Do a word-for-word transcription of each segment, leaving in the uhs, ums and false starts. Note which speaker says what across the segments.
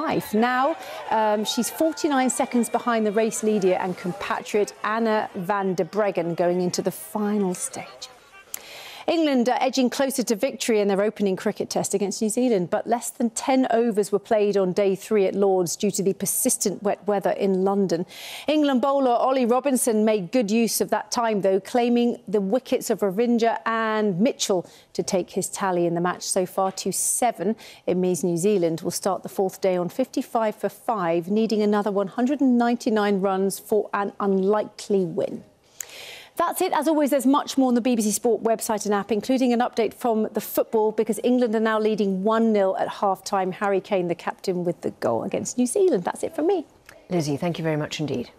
Speaker 1: life. Now um, she's forty-nine seconds behind the race leader and compatriot Anna van der Breggen going into the final stage. England are edging closer to victory in their opening cricket test against New Zealand, but less than ten overs were played on day three at Lord's due to the persistent wet weather in London. England bowler Ollie Robinson made good use of that time, though, claiming the wickets of Ravindra and Mitchell to take his tally in the match so far to seven. It means New Zealand will start the fourth day on fifty-five for five, needing another one hundred ninety-nine runs for an unlikely win. That's it. As always, there's much more on the B B C Sport website and app, including an update from the football, because England are now leading one nil at half-time. Harry Kane, the captain, with the goal against New Zealand. That's it from me.
Speaker 2: Lizzie, thank you very much indeed.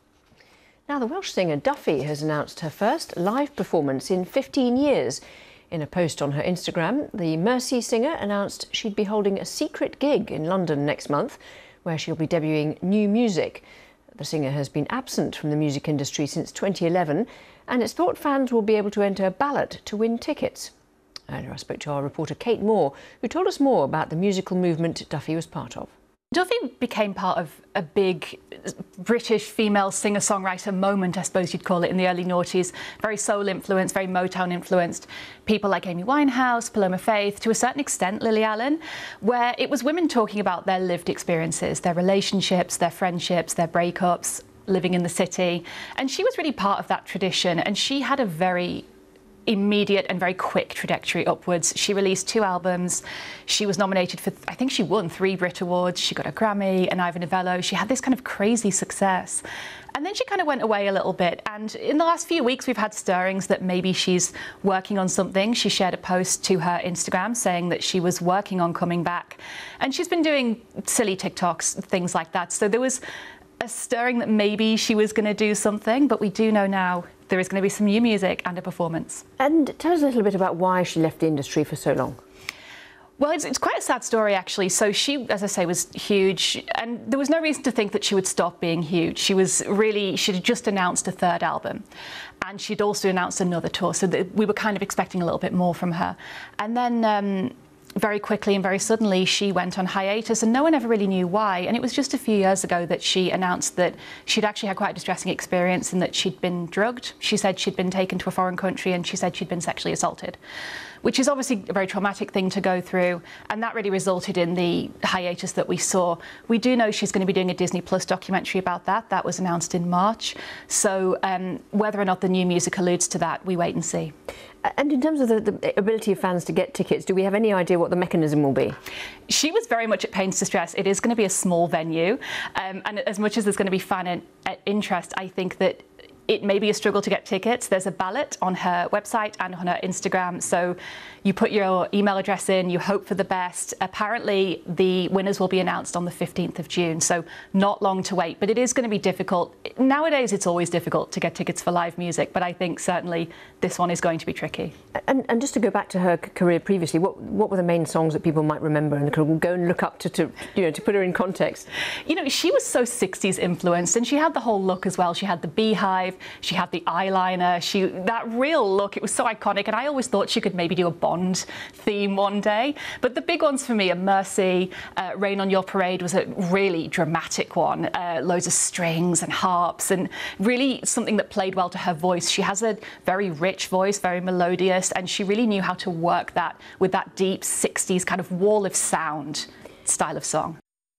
Speaker 2: Now, the Welsh singer Duffy has announced her first live performance in fifteen years. In a post on her Instagram, the Mersey singer announced she'd be holding a secret gig in London next month, where she'll be debuting new music. The singer has been absent from the music industry since twenty eleven, and it's thought fans will be able to enter a ballot to win tickets. Earlier I spoke to our reporter Kate Moore, who told us more about the musical movement Duffy was part of.
Speaker 3: Duffy became part of a big British female singer-songwriter moment, I suppose you'd call it, in the early noughties. Very soul-influenced, very Motown-influenced. People like Amy Winehouse, Paloma Faith, to a certain extent Lily Allen, where it was women talking about their lived experiences, their relationships, their friendships, their breakups, living in the city. And she was really part of that tradition, and she had a very immediate and very quick trajectory upwards. She released two albums. She was nominated for, I think she won three Brit Awards. She got a Grammy, an Ivor Novello. She had this kind of crazy success. And then she kind of went away a little bit. And in the last few weeks, we've had stirrings that maybe she's working on something. She shared a post to her Instagram saying that she was working on coming back. And she's been doing silly TikToks, things like that. So there was a stirring that maybe she was going to do something, but we do know now there is going to be some new music and a performance.
Speaker 2: And tell us a little bit about why she left the industry for so long.
Speaker 3: Well, it's, it's quite a sad story, actually. So she, as I say, was huge, and there was no reason to think that she would stop being huge. She was really, she'd just announced a third album, and she'd also announced another tour, so that we were kind of expecting a little bit more from her. And then um, very quickly and very suddenly she went on hiatus, and no one ever really knew why. And it was just a few years ago that she announced that she'd actually had quite a distressing experience and that she'd been drugged. She said she'd been taken to a foreign country, and she said she'd been sexually assaulted, which is obviously a very traumatic thing to go through, and that really resulted in the hiatus that we saw. We do know she's going to be doing a Disney Plus documentary about that. That was announced in March. So um, whether or not the new music alludes to that, we wait and see.
Speaker 2: And in terms of the, the ability of fans to get tickets, do we have any idea what the mechanism will be?
Speaker 3: She was very much at pains to stress it is going to be a small venue, um, and as much as there's going to be fan in, uh, interest, I think that it may be a struggle to get tickets. There's a ballot on her website and on her Instagram. So you put your email address in, you hope for the best. Apparently, the winners will be announced on the fifteenth of June, so not long to wait. But it is going to be difficult. Nowadays, it's always difficult to get tickets for live music, but I think certainly this one is going to be tricky.
Speaker 2: And, and just to go back to her career previously, what, what were the main songs that people might remember and could go and look up to, to, you know, to put her in context?
Speaker 3: You know, she was so sixties influenced, and she had the whole look as well. She had the beehive. She had the eyeliner, she that real look, it was so iconic, and I always thought she could maybe do a Bond theme one day. But the big ones for me are Mercy, uh, Rain on Your Parade was a really dramatic one, uh, loads of strings and harps, and really something that played well to her voice. She has a very rich voice, very melodious, and she really knew how to work that with that deep sixties kind of wall of sound style of song.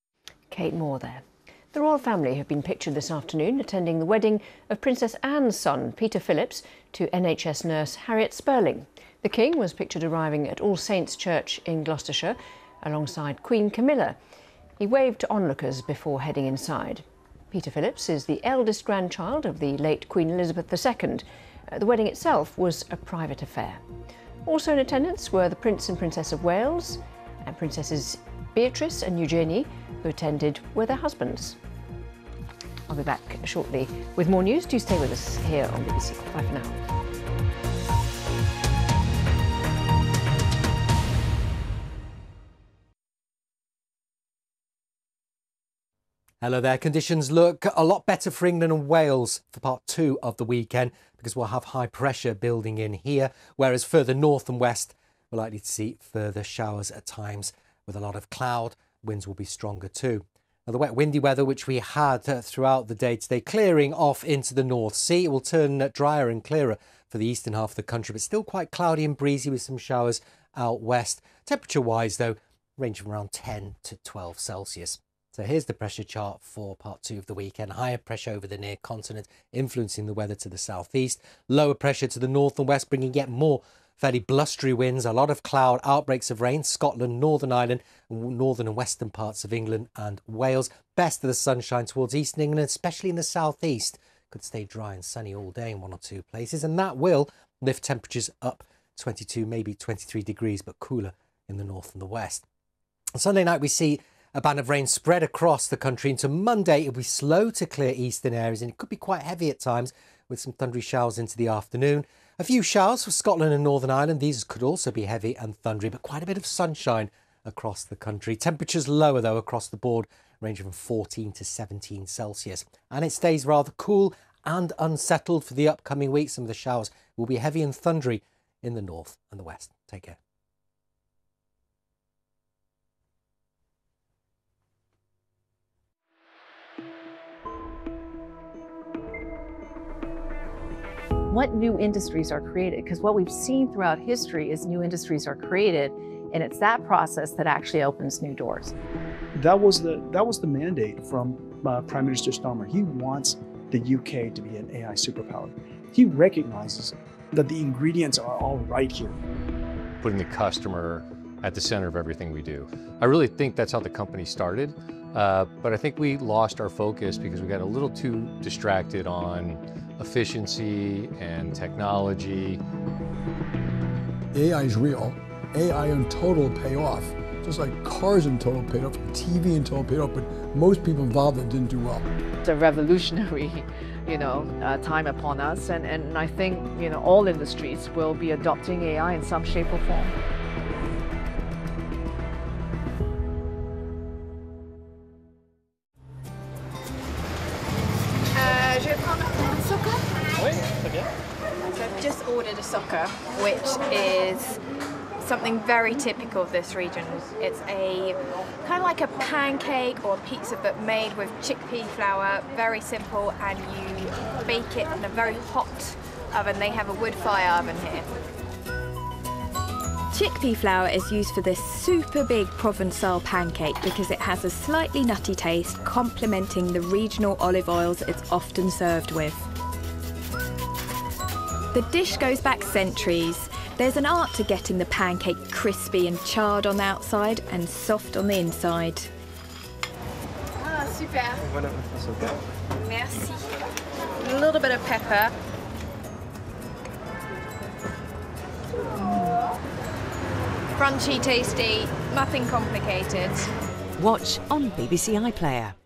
Speaker 2: Kate Moore there. The royal family have been pictured this afternoon attending the wedding of Princess Anne's son, Peter Phillips, to N H S nurse Harriet Spurling. The King was pictured arriving at All Saints Church in Gloucestershire alongside Queen Camilla. He waved to onlookers before heading inside. Peter Phillips is the eldest grandchild of the late Queen Elizabeth the Second. Uh, the wedding itself was a private affair. Also in attendance were the Prince and Princess of Wales and Princesses Beatrice and Eugenie, who attended with their husbands. I'll be back shortly with more news. Do stay with us here on B B C. Bye for now.
Speaker 4: Hello there. Conditions look a lot better for England and Wales for part two of the weekend, because we'll have high pressure building in here, whereas further north and west we're likely to see further showers at times with a lot of cloud, winds will be stronger too. Now, the wet, windy weather which we had uh, throughout the day today, clearing off into the North Sea. It will turn uh, drier and clearer for the eastern half of the country, but still quite cloudy and breezy with some showers out west. Temperature-wise, though, ranging around ten to twelve Celsius. So here's the pressure chart for part two of the weekend. Higher pressure over the near continent, influencing the weather to the southeast. Lower pressure to the north and west, bringing yet more fairly blustery winds, a lot of cloud, outbreaks of rain, Scotland, Northern Ireland, northern and western parts of England and Wales. Best of the sunshine towards eastern England, especially in the southeast. Could stay dry and sunny all day in one or two places, and that will lift temperatures up twenty-two, maybe twenty-three degrees, but cooler in the north and the west. On Sunday night, we see a band of rain spread across the country. Into Monday, it'll be slow to clear eastern areas, and it could be quite heavy at times with some thundery showers into the afternoon. A few showers for Scotland and Northern Ireland. These could also be heavy and thundery, but quite a bit of sunshine across the country. Temperatures lower, though, across the board, ranging from fourteen to seventeen Celsius. And it stays rather cool and unsettled for the upcoming week. Some of the showers will be heavy and thundery in the north and the west. Take care.
Speaker 5: What new industries are created? Because what we've seen throughout history is new industries are created, and it's that process that actually opens new doors.
Speaker 6: That was the that was the mandate from uh, Prime Minister Starmer. He wants the U K to be an A I superpower. He recognizes that the ingredients are all right here.
Speaker 7: Putting the customer at the center of everything we do. I really think that's how the company started, uh, but I think we lost our focus because we got a little too distracted on efficiency and technology.
Speaker 8: A I is real. A I in total pay off. Just like cars in total paid off, T V in total paid off, but most people involved that didn't do well.
Speaker 5: It's a revolutionary, you know, uh, time upon us, and, and I think, you know, all industries will be adopting A I in some shape or form.
Speaker 9: So I've just ordered a soccer, which is something very typical of this region. It's a kind of like a pancake or a pizza, but made with chickpea flour, very simple, and you bake it in a very hot oven. They have a wood fire oven here.
Speaker 10: Chickpea flour is used for this super big Provençal pancake because it has a slightly nutty taste, complementing the regional olive oils it's often served with. The dish goes back centuries. There's an art to getting the pancake crispy and charred on the outside and soft on the inside.
Speaker 9: Ah, super. Merci. A little bit of pepper. Crunchy, tasty, nothing complicated.
Speaker 11: Watch on B B C iPlayer.